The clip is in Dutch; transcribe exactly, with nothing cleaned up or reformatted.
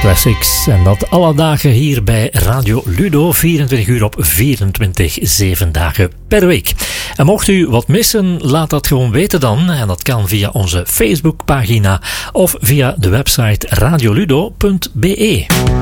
Classics. En dat alle dagen hier bij Radio Ludo, vierentwintig uur op vierentwintig, zeven dagen per week. En mocht u wat missen, laat dat gewoon weten dan. En dat kan via onze Facebookpagina of via de website radioludo punt be.